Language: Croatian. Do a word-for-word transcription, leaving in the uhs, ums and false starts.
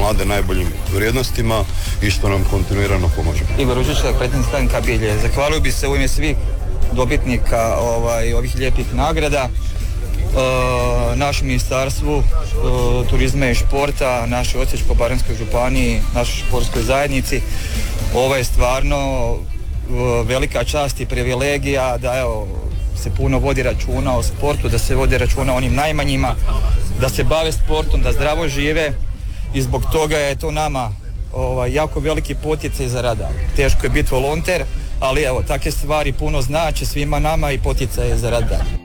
mlade najboljim vrijednostima i što nam kontinuirano pomaže. Igor Ružičak, predsjednik H N K Bilje. Zahvalio bi se u ime svih dobitnika ovaj, ovih lijepih nagrada, e, našem ministarstvu e, turizma i športa, našoj Osječko-baranjskoj županiji, našoj športskoj zajednici. Ovo je stvarno e, velika čast i privilegija da evo, se puno vodi računa o sportu, da se vodi računa o onim najmanjima, da se bave sportom, da zdravo žive i zbog toga je to nama ovaj, jako veliki poticaj za rada. Teško je biti volonter, ali evo, takve stvari puno znače svima nama i poticaj za rad.